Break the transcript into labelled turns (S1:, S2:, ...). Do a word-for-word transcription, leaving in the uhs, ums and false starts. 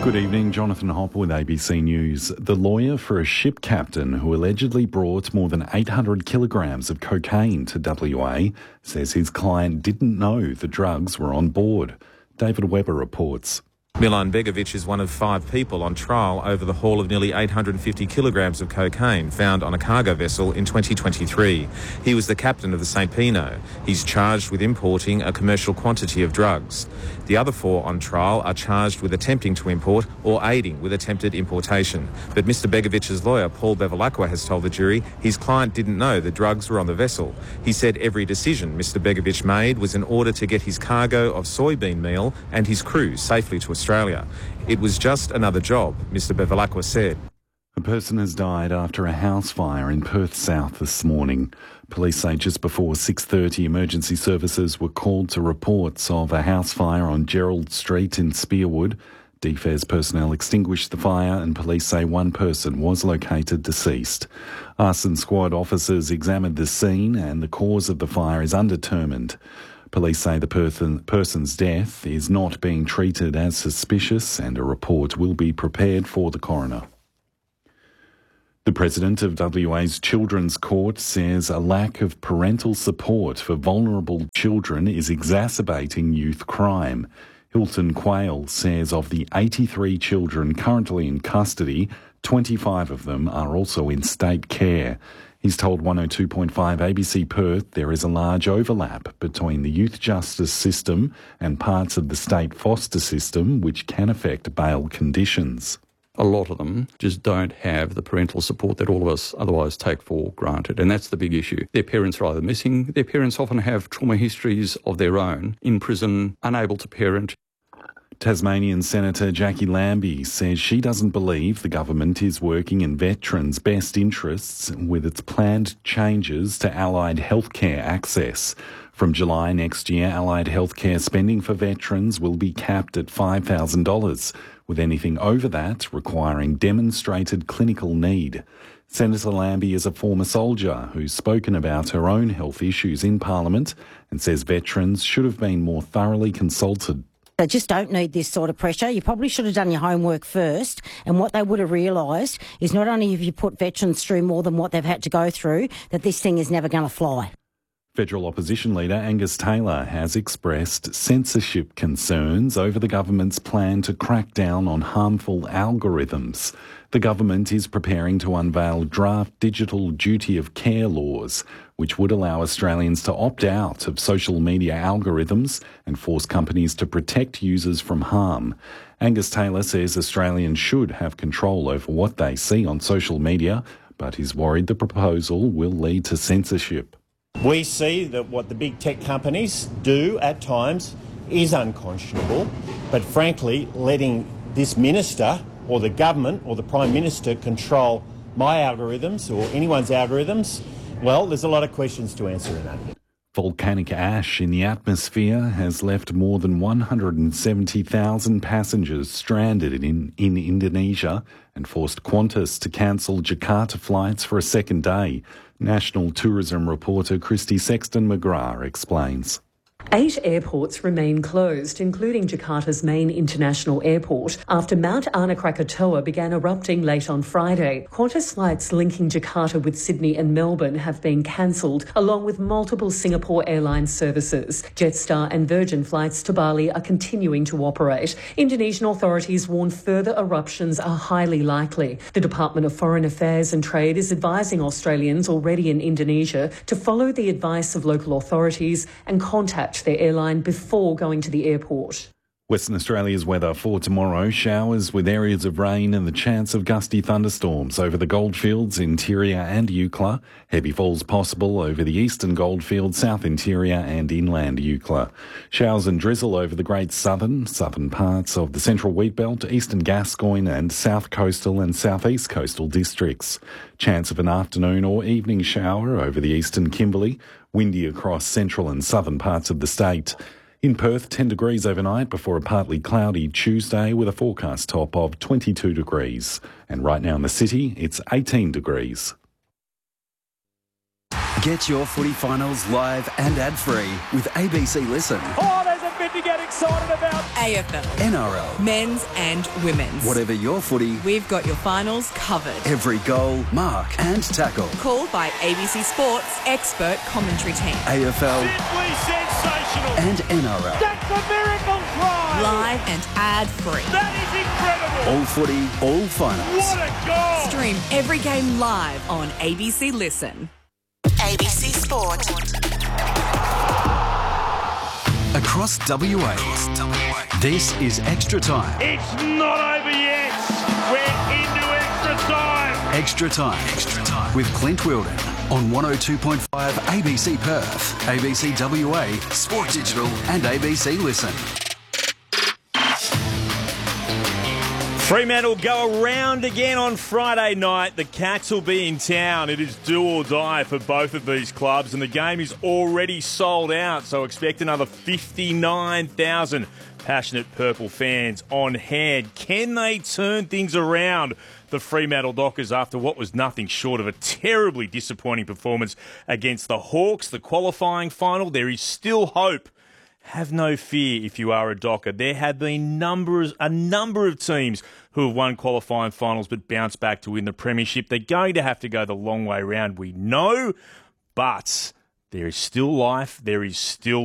S1: Good evening, Jonathan Hopper with A B C News. The lawyer for a ship captain who allegedly brought more than eight hundred kilograms of cocaine to W A says his client didn't know the drugs were on board. David Webber reports.
S2: Milan Begovic is one of five people on trial over the haul of nearly eight hundred fifty kilograms of cocaine found on a cargo vessel in twenty twenty-three. He was the captain of the Saint Pino. He's charged with importing a commercial quantity of drugs. The other four on trial are charged with attempting to import or aiding with attempted importation. But Mister Begovic's lawyer, Paul Bevilacqua, has told the jury his client didn't know the drugs were on the vessel. He said every decision Mister Begovic made was in order to get his cargo of soybean meal and his crew safely to Australia. It was just another job, Mister Bevilacqua said.
S1: A person has died after a house fire in Perth South this morning. Police say just before six thirty, emergency services were called to reports of a house fire on Gerald Street in Spearwood. D F E S personnel extinguished the fire and police say one person was located deceased. Arson squad officers examined the scene and the cause of the fire is undetermined. Police say the person, person's death is not being treated as suspicious and a report will be prepared for the coroner. The President of W A's Children's Court says a lack of parental support for vulnerable children is exacerbating youth crime. Hilton Quayle says of the eighty-three children currently in custody, twenty-five of them are also in state care. He's told one oh two point five A B C Perth there is a large overlap between the youth justice system and parts of the state foster system which can affect bail conditions.
S3: A lot of them just don't have the parental support that all of us otherwise take for granted, and that's the big issue. Their parents are either missing, their parents often have trauma histories of their own, in prison, unable to parent.
S1: Tasmanian Senator Jackie Lambie says she doesn't believe the government is working in veterans' best interests with its planned changes to allied healthcare access. From July next year, allied healthcare spending for veterans will be capped at five thousand dollars, with anything over that requiring demonstrated clinical need. Senator Lambie is a former soldier who's spoken about her own health issues in Parliament and says veterans should have been more thoroughly consulted.
S4: They just don't need this sort of pressure. You probably should have done your homework first, and what they would have realised is not only have you put veterans through more than what they've had to go through, that this thing is never going to fly.
S1: Federal opposition leader Angus Taylor has expressed censorship concerns over the government's plan to crack down on harmful algorithms. The government is preparing to unveil draft digital duty of care laws, which would allow Australians to opt out of social media algorithms and force companies to protect users from harm. Angus Taylor says Australians should have control over what they see on social media, but is worried the proposal will lead to censorship.
S5: We see that what the big tech companies do at times is unconscionable, but frankly, letting this minister or the government or the Prime Minister control my algorithms or anyone's algorithms, well, there's a lot of questions to answer in that.
S1: Volcanic ash in the atmosphere has left more than one hundred seventy thousand passengers stranded in, in Indonesia and forced Qantas to cancel Jakarta flights for a second day. National tourism reporter Christy Sexton-McGrath explains.
S6: Eight airports remain closed, including Jakarta's main international airport, after Mount Anak Krakatoa began erupting late on Friday. Qantas flights linking Jakarta with Sydney and Melbourne have been cancelled, along with multiple Singapore Airlines services. Jetstar and Virgin flights to Bali are continuing to operate. Indonesian authorities warn further eruptions are highly likely. The Department of Foreign Affairs and Trade is advising Australians already in Indonesia to follow the advice of local authorities and contact their airline before going to the airport.
S1: Western Australia's weather for tomorrow. Showers with areas of rain and the chance of gusty thunderstorms over the goldfields, interior and Eucla. Heavy falls possible over the eastern goldfields, south interior and inland Eucla. Showers and drizzle over the great southern, southern parts of the central wheat belt, eastern Gascoyne and south coastal and southeast coastal districts. Chance of an afternoon or evening shower over the eastern Kimberley. Windy across central and southern parts of the state. In Perth, ten degrees overnight before a partly cloudy Tuesday with a forecast top of twenty-two degrees. And right now in the city, it's eighteen degrees.
S7: Get your footy finals live and ad-free with A B C Listen.
S8: Oh, there's a bit to get excited.
S7: excited about?
S8: A F L,
S9: N R L,
S8: men's and women's.
S9: Whatever your footy,
S8: We've got your finals covered.
S9: every goal, mark and tackle.
S8: Called by A B C Sport's expert commentary team.
S9: A F L
S7: Simply sensational.
S9: and N R L.
S7: That's a miracle try.
S8: Live and ad-free.
S7: That is incredible.
S9: All footy, all finals.
S7: What a goal.
S8: Stream every game live on A B C Listen.
S10: A B C Sport.
S9: Across W A, this is Extra Time.
S7: It's not over yet. We're into extra time.
S9: Extra Time. Extra Time. With Clint Wilden on one oh two point five A B C Perth, A B C W A, Sport Digital and A B C Listen.
S11: Fremantle go around again on Friday night. The Cats will be in town. It is do or die for both of these clubs, and the game is already sold out, so expect another fifty-nine thousand passionate Purple fans on hand. Can they turn things around, the Fremantle Dockers, after what was nothing short of a terribly disappointing performance against the Hawks, the qualifying final? There is still hope. Have no fear if you are a Docker. There have been numbers, a number of teams who have won qualifying finals but bounced back to win the premiership. They're going to have to go the long way round, we know, but there is still life. There is still